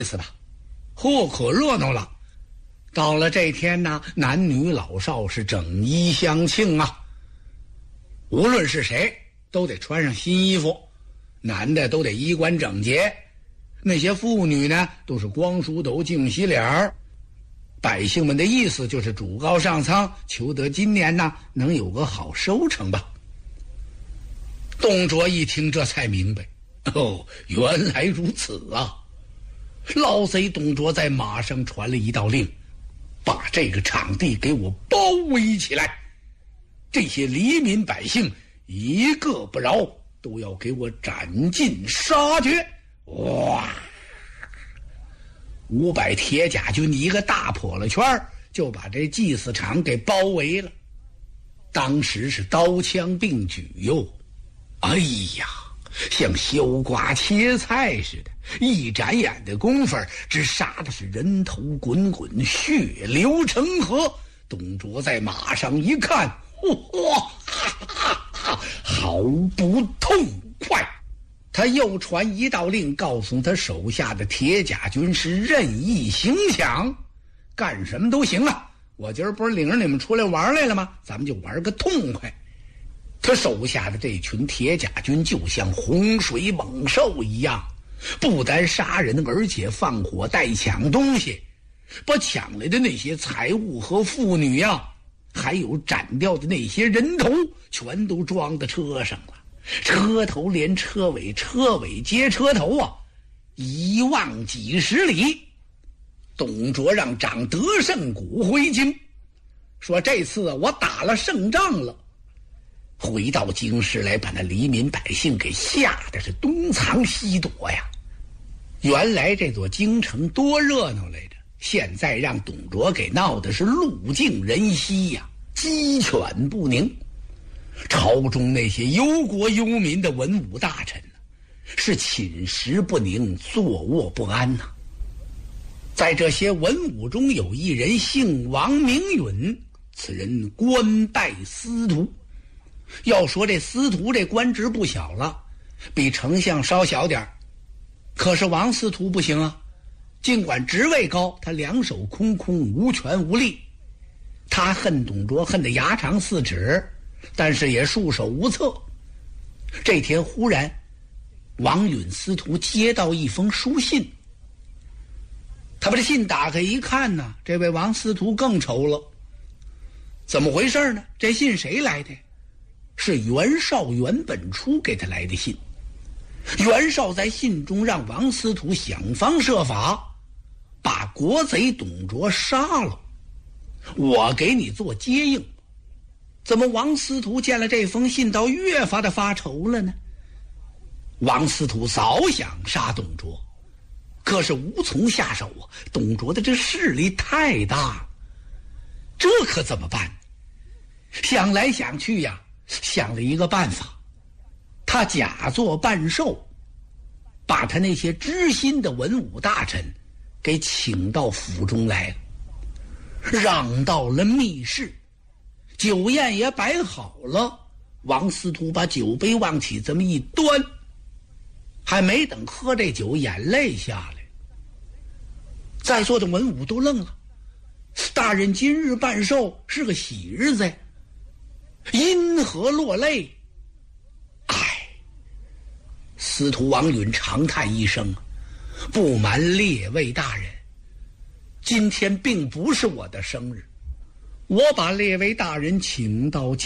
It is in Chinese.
思吧，嚯，可热闹了。到了这天呢，男女老少是整衣相庆啊。无论是谁，都得穿上新衣服，男的都得衣冠整洁，那些妇女呢，都是光梳头净洗脸儿。百姓们的意思就是主高上苍，求得今年呢能有个好收成吧。董卓一听，这才明白，哦，原来如此啊！老贼董卓在马上传了一道令，把这个场地给我包围起来，这些黎民百姓一个不饶，都要给我斩尽杀绝！哇！500铁甲军一个大破了圈，就把这祭祀场给包围了。当时是刀枪并举哟，哎呀，像削瓜切菜似的，一眨眼的功夫，只杀的是人头滚滚，血流成河。董卓在马上一看，哇，好不痛快！他又传一道令，告诉他手下的铁甲军是任意行抢，干什么都行啊！我今儿不是领着你们出来玩来了吗？咱们就玩个痛快。他手下的这群铁甲军就像洪水猛兽一样，不但杀人，而且放火带抢东西，把抢来的那些财物和妇女呀，还有斩掉的那些人头，全都装到车上了。车头连车尾，车尾接车头啊，一望几十里。董卓让长德胜谷回京，说这次我打了胜仗了。回到京师来，把那黎民百姓给吓得是东藏西躲呀。原来这座京城多热闹来着，现在让董卓给闹的是路尽人稀呀，鸡犬不宁。朝中那些忧国忧民的文武大臣是寝食不宁，坐卧不安呐。在这些文武中，有一人姓王名允，此人官拜司徒。要说这司徒这官职不小了，比丞相稍小点儿。可是王司徒不行啊，尽管职位高，他两手空空，无权无力。他恨董卓恨得牙长4指，但是也束手无策。这天忽然，王允司徒接到一封书信。他把这信打开一看呢，这位王司徒更愁了。怎么回事呢？这信谁来的？是袁绍袁本初给他来的信。袁绍在信中让王司徒想方设法把国贼董卓杀了，我给你做接应。怎么王司徒见了这封信倒越发的发愁了呢？王司徒早想杀董卓，可是无从下手啊，董卓的这势力太大，这可怎么办？想来想去呀，想了一个办法。他假作半兽，把他那些知心的文武大臣给请到府中来了，让到了密室，酒宴也摆好了。王司徒把酒杯往起这么一端，还没等喝这酒，眼泪下来。在座的文武都愣了，大人今日办寿是个喜日子呀，因何落泪？唉，司徒王允长叹一声，不瞒列位大人，今天并不是我的生日，我把列位大人请到